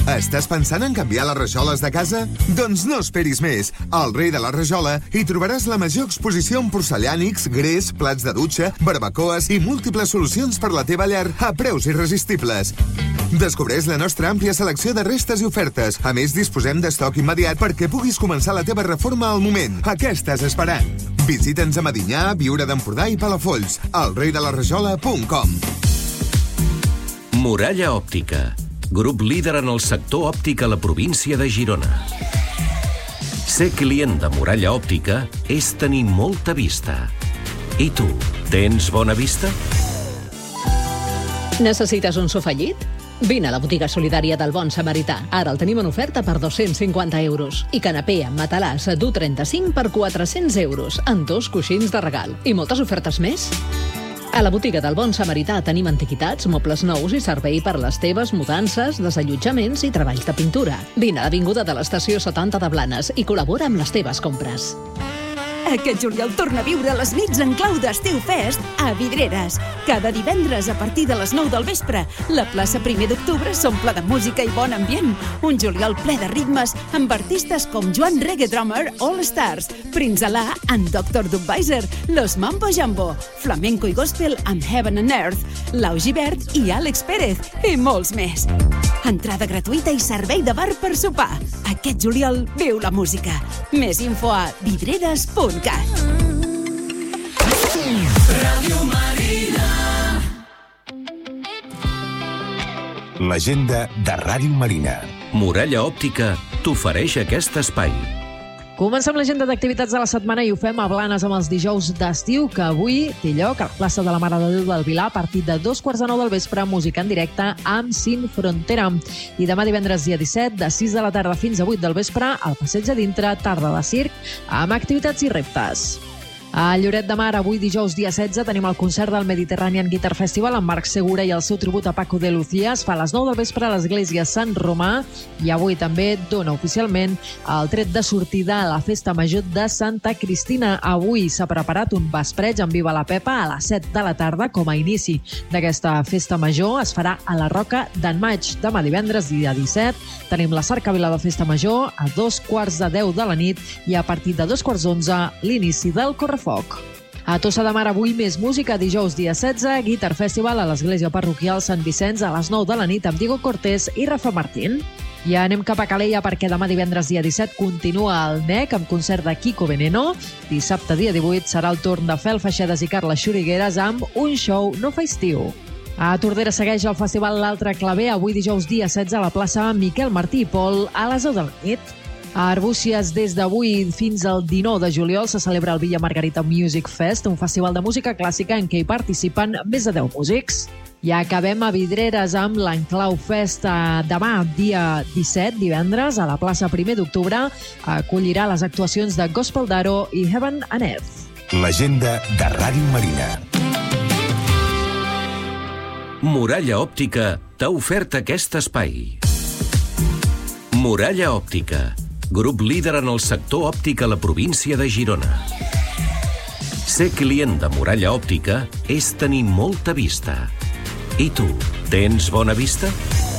Estàs pensant en canviar les rajoles de casa? Doncs no esperis més. Al Rei de la Rajola hi trobaràs la major exposició en porcellànics, gres, plats de dutxa, barbacoes i múltiples solucions per la teva llar a preus irresistibles. Descobreix la nostra àmplia selecció de restes i ofertes. A més, disposem d'estoc immediat perquè puguis començar la teva reforma al moment. A què estàs esperant? Visita'ns a Medinyà, Biure d'Empordà i Palafolls. elreidelarajola.com. Muralla Òptica, grup líder en el sector òptic a la província de Girona. Ser client de Muralla Òptica és tenir molta vista. I tu, tens bona vista? Necessites un sofallit? Vine a la botiga solidària del Bon Samarità. Ara el tenim en oferta per 250 euros. I canapé amb matalàs d'U35 per 400 euros, amb 2 coixins de regal. I moltes ofertes més. A la botiga del Bon Samarità tenim antiguitats, mobles nous i servei per les teves mudances, desallotjaments i treballs de pintura. Vine a l'avinguda de l'estació 70 de Blanes i col·labora amb les teves compres. Aquest juliol torna a viure les nits en clau d'Estiu Fest a Vidreres. Cada divendres a partir de les 9 del vespre, la plaça 1 d'octubre s'omple de música i bon ambient. Un juliol ple de ritmes amb artistes com Joan Reggae Drummer All Stars, Prince Alà and Dr. Dubweiser, Los Mambo Jambo, Flamenco i Gospel amb Heaven and Earth, Lau Gibert i Àlex Pérez, i molts més. Entrada gratuïta i servei de bar per sopar. Aquest juliol viu la música. Més info a vidreres.cat. Ràdio Marina. L'agenda de Ràdio Marina. Muralla Òptica t'ofereix aquest espai. Comencem l'agenda d'activitats de la setmana i ho fem a Blanes amb els dijous d'estiu, que avui té lloc a la plaça de la Mare de Déu del Vilar a partir de 2:45 del vespre, música en directe amb Sin Frontera. I demà divendres dia 17, de 6 de la tarda fins a 8 del vespre, al passeig a dintre, tarda de circ, amb activitats i reptes. A Lloret de Mar, avui dijous dia 16, tenim el concert del Mediterranean Guitar Festival amb Marc Segura i el seu tribut a Paco de Lucía. Es fa a les 9 del vespre a l'església Sant Romà i avui també dona oficialment el tret de sortida a la Festa Major de Santa Cristina. Avui s'ha preparat un vespreig amb Viva la Pepa a les 7 de la tarda com a inici d'aquesta Festa Major. Es farà a la Roca d'en Maig. Demà divendres, dia 17, tenim la cercavila de Festa Major a 9:45 de la nit i a partir de 11:45 l'inici del correfoc. A Tossa de Mar, avui més música. Dijous dia 16, Guitar Festival a l'església parroquial Sant Vicenç a les 9 de la nit amb Diego Cortés i Rafa Martín. I anem cap a Calella perquè demà divendres dia 17 continua el NEC amb concert de Kiko Veneno. Dissabte dia 18 serà el torn de Fel Feixedes i Carles Xurigueres amb un show no fa estiu. A Tordera segueix el festival L'Altre Claver, avui dijous dia 16 a la plaça Miquel Martí i Pol a les 10 de la nit. A Arbúcies, des d'avui fins al 19 de juliol, se celebra el Villa Margarita Music Fest, un festival de música clàssica en què hi participen més de 10 músics. I acabem a Vidreres amb l'Enclau Fest. Demà, dia 17, divendres, a la plaça 1 d'octubre, acollirà les actuacions de Gospel Daro i Heaven and Earth. L'agenda de Ràdio Marina. Muralla Òptica t'ha ofert aquest espai. Muralla Òptica, grup líder en el sector òptic a la província de Girona. Ser client de Muralla Òptica és tenir molta vista. I tu, tens bona vista?